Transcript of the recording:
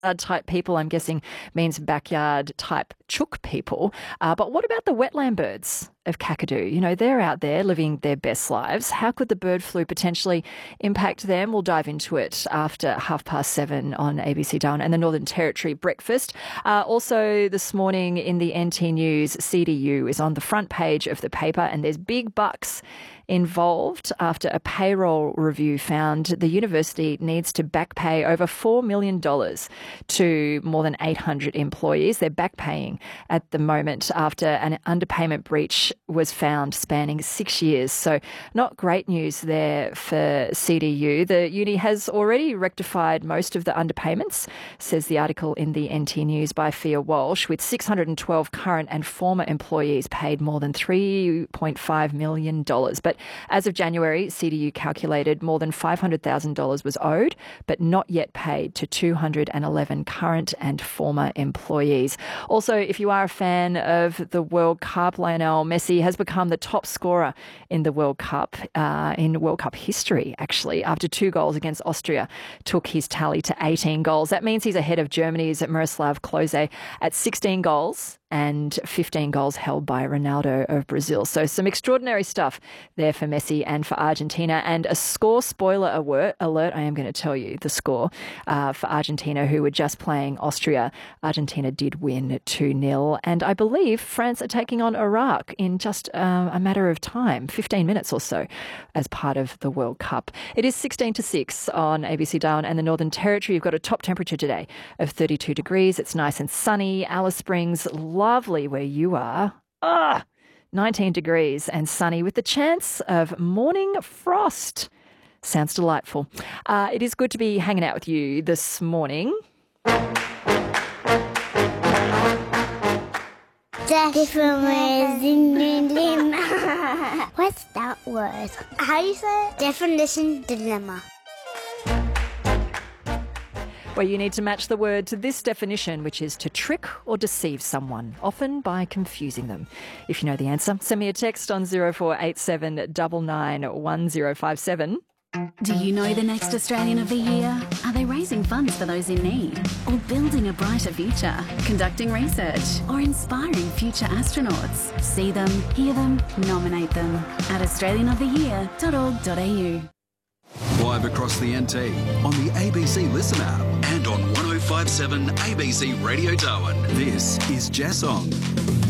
type people, I'm guessing, means backyard type chook people. But what about the wetland birds of Kakadu? You know, they're out there living their best lives. How could the bird flu potentially impact them? We'll dive into it after 7:30 on ABC Darwin and the Northern Territory Breakfast. Also this morning in the NT News, CDU is on the front page of the paper, and there's big bucks involved after a payroll review found the university needs to back pay over $4 million to more than 800 employees. They're back paying at the moment after an underpayment breach was found spanning 6 years. So not great news there for CDU. The uni has already rectified most of the underpayments, says the article in the NT News by Fia Walsh, with 612 current and former employees paid more than $3.5 million. But as of January, CDU calculated more than $500,000 was owed, but not yet paid to 211 current and former employees. Also, if you are a fan of the World Cup, Lionel Messi has become the top scorer in the World Cup, in World Cup history, actually, after 2 goals against Austria took his tally to 18 goals. That means he's ahead of Germany's Miroslav Klose at 16 goals and 15 goals held by Ronaldo of Brazil. So some extraordinary stuff there for Messi and for Argentina. And a score spoiler alert, I am going to tell you the score for Argentina, who were just playing Austria. Argentina did win 2-0. And I believe France are taking on Iraq in just a matter of time, 15 minutes or so, as part of the World Cup. It is 16-6 on ABC Darwin and the Northern Territory. You've got a top temperature today of 32 degrees. It's nice and sunny. Alice Springs, lovely where you are. 19 degrees and sunny with the chance of morning frost. Sounds delightful. It is good to be hanging out with you this morning. What's that word? How do you say it? Definition dilemma. Where you need to match the word to this definition, which is to trick or deceive someone, often by confusing them. If you know the answer, send me a text on 0487 991057. Do you know the next Australian of the Year? Are they raising funds for those in need? Or building a brighter future? Conducting research? Or inspiring future astronauts? See them, hear them, nominate them at australianoftheyear.org.au. Live across the NT, on the ABC Listen app and on 1057 ABC Radio Darwin. This is Jess On.